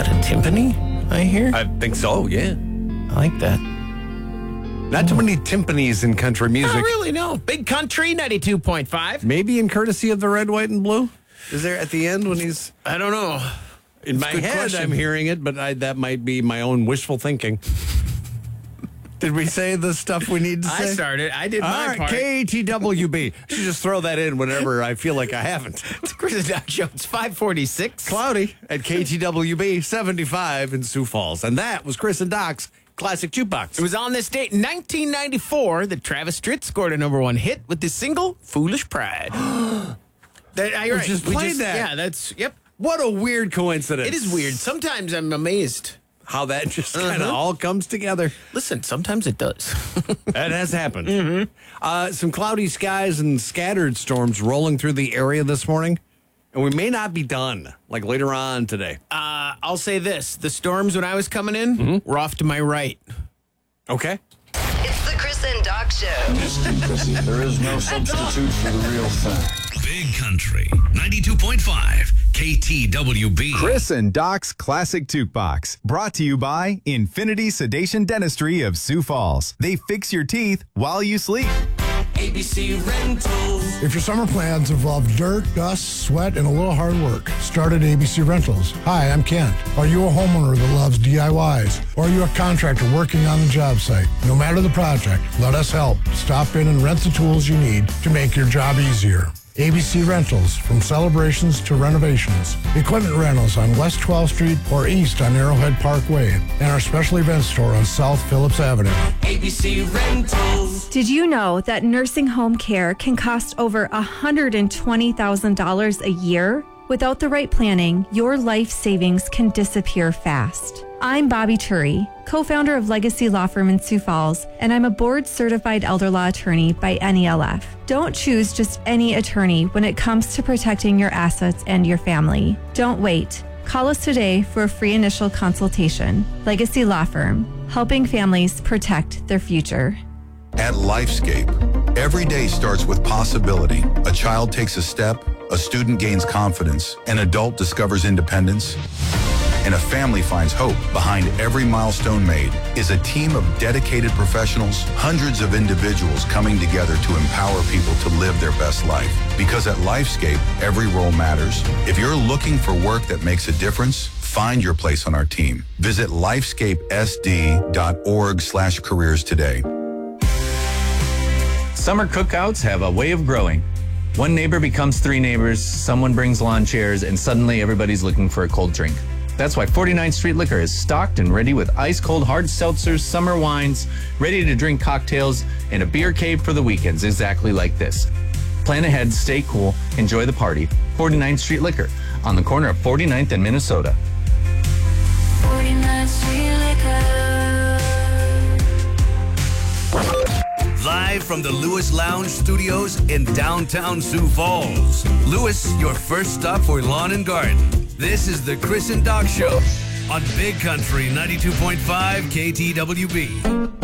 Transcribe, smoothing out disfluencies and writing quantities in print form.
that a timpani, I hear? I think so, yeah. I like that. Not too many timpanis in country music. Not really, no. Big Country, 92.5. Maybe in courtesy of the Red, White, and Blue? Is there at the end when he's... I don't know. In my head, question. I'm hearing it, but that might be my own wishful thinking. Did we say the stuff we need to say? I started. I did my All right, part. KATWB. I should just throw that in whenever I feel like I haven't. It's Chris and Doc Show. It's 546. Cloudy at KTWB, 75 in Sioux Falls. And that was Chris and Doc's Classic Jukebox. It was on this date in 1994 that Travis Tritt scored a #1 hit with the single "Foolish Pride." We just played that. Yeah, that's, yep. What a weird coincidence. It is weird. Sometimes I'm amazed. How that just kind of all comes together. Listen, sometimes it does. That has happened. Some cloudy skies and scattered storms rolling through the area this morning. And we may not be done, like later on today. I'll say this. The storms when I was coming in were off to my right. Okay. It's the Chris and Doc Show. Listen, Chrissy, there is no substitute for the real thing. Big Country, 92.5 KTWB. Chris and Doc's Classic Jukebox, brought to you by Infinity Sedation Dentistry of Sioux Falls. They fix your teeth while you sleep. ABC Rentals. If your summer plans involve dirt, dust, sweat, and a little hard work, start at ABC Rentals. Hi, I'm Kent. Are you a homeowner that loves DIYs? Or are you a contractor working on the job site? No matter the project, let us help. Stop in and rent the tools you need to make your job easier. ABC Rentals, from celebrations to renovations. Equipment rentals on West 12th Street or east on Arrowhead Parkway. And our special event store on South Phillips Avenue. ABC Rentals. Did you know that nursing home care can cost over $120,000 a year? Without the right planning, your life savings can disappear fast. I'm Bobby Turi, co-founder of Legacy Law Firm in Sioux Falls, and I'm a board-certified elder law attorney by NELF. Don't choose just any attorney when it comes to protecting your assets and your family. Don't wait. Call us today for a free initial consultation. Legacy Law Firm, helping families protect their future. At Lifescape, every day starts with possibility. A child takes a step, a student gains confidence, an adult discovers independence, and a family finds hope. Behind every milestone made is a team of dedicated professionals, hundreds of individuals coming together to empower people to live their best life. Because at Lifescape, every role matters. If you're looking for work that makes a difference, find your place on our team. Visit lifescapesd.org/careers today. Summer cookouts have a way of growing. One neighbor becomes 3 neighbors, someone brings lawn chairs, and suddenly everybody's looking for a cold drink. That's why 49th Street Liquor is stocked and ready with ice-cold hard seltzers, summer wines, ready-to-drink cocktails, and a beer cave for the weekends exactly like this. Plan ahead, stay cool, enjoy the party. 49th Street Liquor on the corner of 49th and Minnesota. 49th Street Liquor. Live from the Lewis Lounge Studios in downtown Sioux Falls. Lewis, your first stop for lawn and garden. This is the Chris and Doc Show on Big Country 92.5 KTWB.